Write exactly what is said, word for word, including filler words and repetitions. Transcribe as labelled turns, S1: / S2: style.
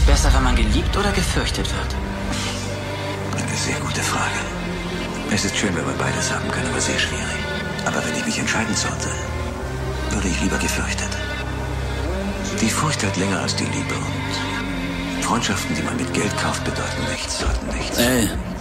S1: besser, wenn man geliebt oder gefürchtet wird?
S2: Eine sehr gute Frage. Es ist schön, wenn man beides haben kann, aber sehr schwierig. Aber wenn ich mich entscheiden sollte, würde ich lieber gefürchtet. Die Furcht hält länger als die Liebe und Freundschaften, die man mit Geld kauft, bedeuten nichts, sollten nichts.
S3: Ey,